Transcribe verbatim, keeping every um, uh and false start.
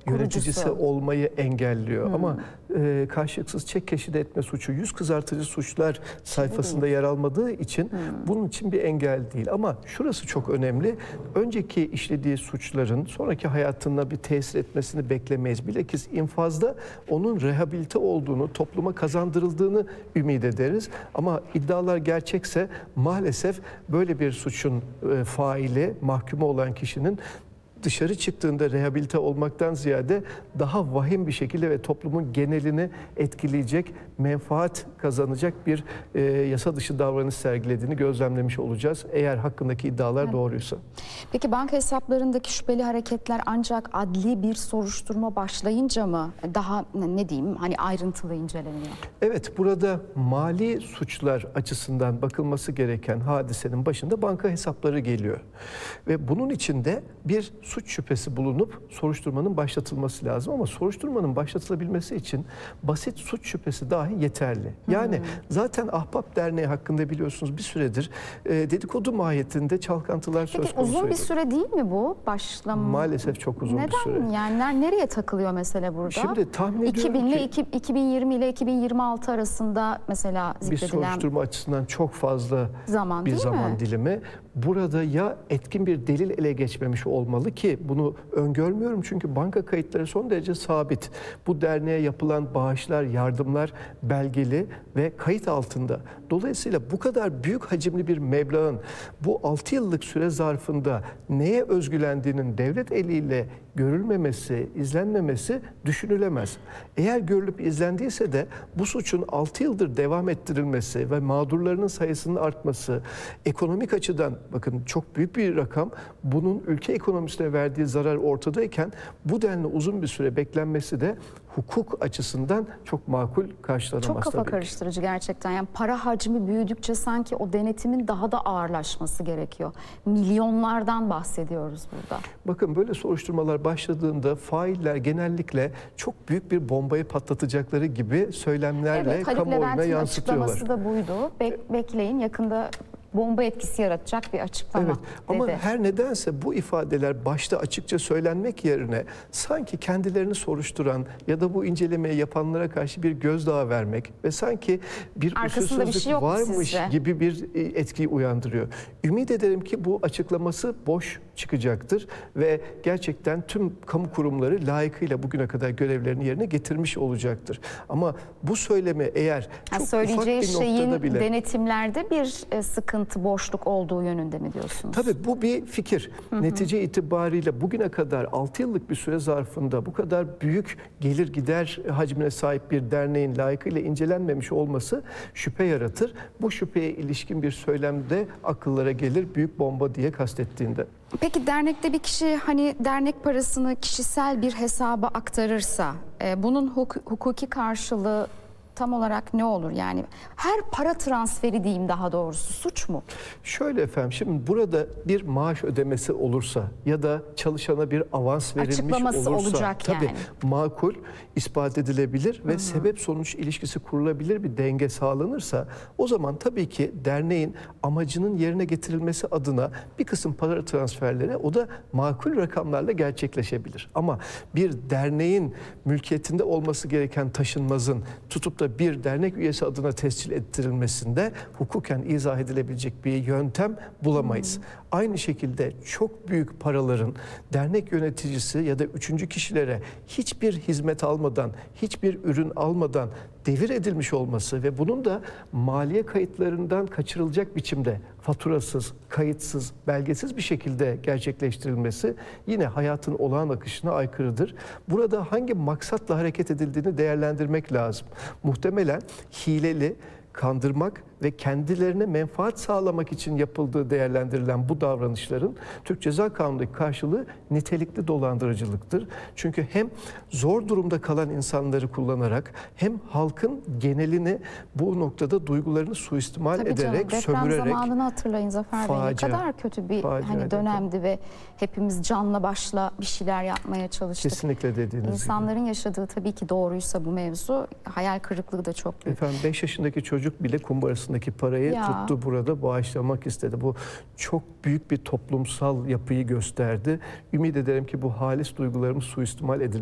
yöneticisi Kurucusu. olmayı engelliyor. Hmm. Ama e, karşılıksız çek keşide etme suçu, yüz kızartıcı suçlar sayfasında yer almadığı için hmm. bunun için bir engel değil. Ama şurası çok önemli. Önceki işlediği suçların sonraki hayatına bir tesir etmesini beklemeyiz. Bilakis infazda onun rehabilite olduğunu, topluma kazandırıldığını ümit ederiz. Ama iddialar gerçekse maalesef böyle bir suçun e, faili, mahkumu olan kişinin dışarı çıktığında rehabilite olmaktan ziyade daha vahim bir şekilde ve toplumun genelini etkileyecek, menfaat kazanacak bir e, yasa dışı davranış sergilediğini gözlemlemiş olacağız. Eğer hakkındaki iddialar evet. doğruysa. Peki banka hesaplarındaki şüpheli hareketler ancak adli bir soruşturma başlayınca mı daha ne diyeyim hani ayrıntılı inceleniyor? Evet, burada mali suçlar açısından bakılması gereken hadisenin başında banka hesapları geliyor. Ve bunun içinde bir suç şüphesi bulunup soruşturmanın başlatılması lazım. Ama soruşturmanın başlatılabilmesi için basit suç şüphesi dahi yeterli. Yani hmm. zaten Ahbap Derneği hakkında biliyorsunuz bir süredir e, dedikodu mahiyetinde çalkantılar Peki, söz konusuydu. uzun bir süre değil mi bu başlama? Maalesef çok uzun Neden? bir süre. Neden? Yani nereye takılıyor mesele burada? Şimdi tahmin ediyorum iki bin ile ki iki bin yirmi ile iki bin yirmi altı arasında mesela zikredilen bir soruşturma açısından çok fazla zaman, bir değil zaman mi? dilimi. Burada ya etkin bir delil ele geçmemiş olmalı ki bunu öngörmüyorum çünkü banka kayıtları son derece sabit. Bu derneğe yapılan bağışlar, yardımlar belgeli ve kayıt altında. Dolayısıyla bu kadar büyük hacimli bir meblağın bu altı yıllık süre zarfında neye özgülendiğinin devlet eliyle görülmemesi, izlenmemesi düşünülemez. Eğer görülüp izlendiyse de bu suçun altı yıldır devam ettirilmesi ve mağdurlarının sayısının artması, ekonomik açıdan bakın çok büyük bir rakam, bunun ülke ekonomisine verdiği zarar ortadayken bu denli uzun bir süre beklenmesi de hukuk açısından çok makul karşılanamaz. Çok kafa tabii karıştırıcı ki. Gerçekten. Yani para hacmi büyüdükçe sanki o denetimin daha da ağırlaşması gerekiyor. Milyonlardan bahsediyoruz burada. Bakın böyle soruşturmalar başladığında failler genellikle çok büyük bir bombayı patlatacakları gibi söylemlerle evet, kamuoyuna yansıtıyorlar. Açıklaması da buydu. Bek, bekleyin yakında bomba etkisi yaratacak bir açıklama evet, ama dedi. her nedense bu ifadeler başta açıkça söylenmek yerine sanki kendilerini soruşturan ya da bu incelemeyi yapanlara karşı bir gözdağı vermek ve sanki bir arkasında bir şey yok varmış sizce? gibi bir etkiyi uyandırıyor. Ümit ederim ki bu açıklaması boş çıkacaktır ve gerçekten tüm kamu kurumları layıkıyla bugüne kadar görevlerini yerine getirmiş olacaktır. Ama bu söylemi eğer çok ha, söyleyeceği ufak bir noktada bile... denetimlerde bir e, sıkıntı, boşluk olduğu yönünde mi diyorsunuz? Tabii bu bir fikir. Hı hı. Netice itibariyle bugüne kadar altı yıllık bir süre zarfında bu kadar büyük gelir gider hacmine sahip bir derneğin layıkıyla incelenmemiş olması şüphe yaratır. Bu şüpheye ilişkin bir söylemde akıllara gelir büyük bomba diye kastettiğinde. Peki dernekte bir kişi hani dernek parasını kişisel bir hesaba aktarırsa e, bunun huk hukuki karşılığı tam olarak ne olur? Yani her para transferi diyeyim daha doğrusu suç mu? Şöyle efendim, şimdi burada bir maaş ödemesi olursa ya da çalışana bir avans verilmiş açıklaması olursa olacak tabii yani. makul, ispat edilebilir ve Hı -hı. sebep sonuç ilişkisi kurulabilir bir denge sağlanırsa o zaman tabii ki derneğin amacının yerine getirilmesi adına bir kısım para transferleri o da makul rakamlarla gerçekleşebilir. Ama bir derneğin mülkiyetinde olması gereken taşınmazın tutup da bir dernek üyesi adına tescil ettirilmesinde hukuken izah edilebilecek bir yöntem bulamayız. Hmm. Aynı şekilde çok büyük paraların dernek yöneticisi ya da üçüncü kişilere hiçbir hizmet almadan, hiçbir ürün almadan devir edilmiş olması ve bunun da maliye kayıtlarından kaçırılacak biçimde faturasız, kayıtsız, belgesiz bir şekilde gerçekleştirilmesi yine hayatın olağan akışına aykırıdır. Burada hangi maksatla hareket edildiğini değerlendirmek lazım. Muhtemelen hileli, kandırmak ve kendilerine menfaat sağlamak için yapıldığı değerlendirilen bu davranışların Türk Ceza Kanunu'ndaki karşılığı nitelikli dolandırıcılıktır. Çünkü hem zor durumda kalan insanları kullanarak hem halkın genelini bu noktada duygularını suistimal Tabii ederek, canım, sömürerek... Deprem zamanını hatırlayın Zafer Bey. Ne kadar kötü bir hani dönemdi ve hepimiz canla başla bir şeyler yapmaya çalıştık. Kesinlikle dediğiniz İnsanların gibi. yaşadığı tabii ki doğruysa bu mevzu, hayal kırıklığı da çok büyük. Efendim beş yaşındaki çocuk bile kumbarasındaki parayı ya. tuttu burada bağışlamak istedi. Bu çok büyük bir toplumsal yapıyı gösterdi. Ümit ederim ki bu halis duygularımız suistimal edilmez.